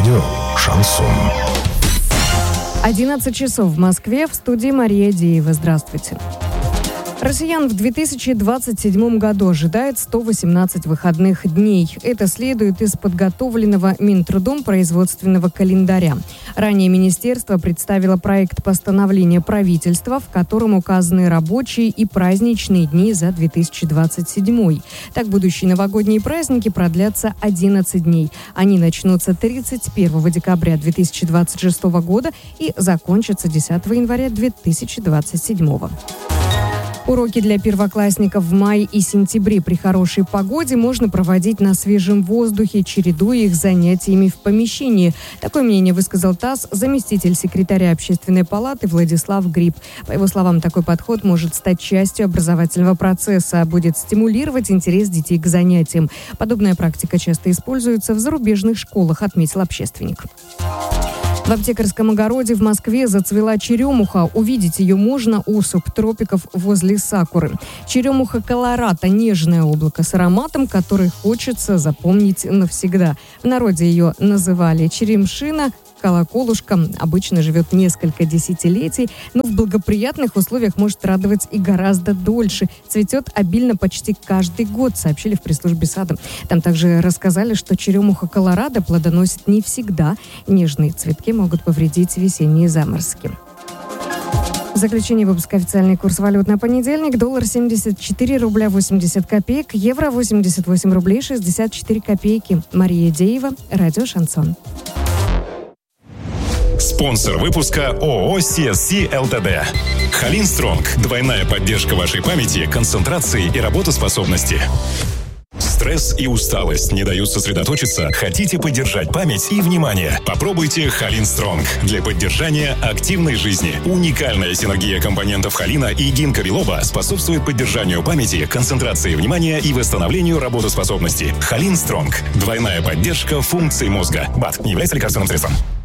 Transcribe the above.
Радио «Шансон». 11 часов в Москве, в студии Мария Деева. Здравствуйте. Россиян в 2027 году ожидает 118 выходных дней. Это следует из подготовленного Минтрудом производственного календаря. Ранее министерство представило проект постановления правительства, в котором указаны рабочие и праздничные дни за 2027. Так, будущие новогодние праздники продлятся 11 дней. Они начнутся 31 декабря 2026 года и закончатся 10 января 2027. Уроки для первоклассников в мае и сентябре при хорошей погоде можно проводить на свежем воздухе, чередуя их с занятиями в помещении. Такое мнение высказал ТАСС заместитель секретаря Общественной палаты Владислав Гриб. По его словам, такой подход может стать частью образовательного процесса, будет стимулировать интерес детей к занятиям. Подобная практика часто используется в зарубежных школах, отметил общественник. В аптекарском огороде в Москве зацвела черемуха. Увидеть ее можно у субтропиков возле сакуры. Черемуха колората – нежное облако с ароматом, который хочется запомнить навсегда. В народе ее называли черемшина. Колоколушка обычно живет несколько десятилетий, но в благоприятных условиях может радовать и гораздо дольше. Цветет обильно почти каждый год, сообщили в пресс-службе сада. Там также рассказали, что черемуха колорадо плодоносит не всегда. Нежные цветки могут повредить весенние заморозки. В заключение выпуска официальный курс валют на понедельник. Доллар 74 рубля 80 копеек, евро 88 рублей 64 копейки. Мария Деева, радио «Шансон». Спонсор выпуска ООО CSC ЛТД. Халин Стронг. Двойная поддержка вашей памяти, концентрации и работоспособности. Стресс и усталость не дают сосредоточиться? Хотите поддержать память и внимание? Попробуйте Халин Стронг для поддержания активной жизни. Уникальная синергия компонентов холина и гинкобилоба способствует поддержанию памяти, концентрации внимания и восстановлению работоспособности. Халин Стронг. Двойная поддержка функций мозга. БАД не является лекарственным средством.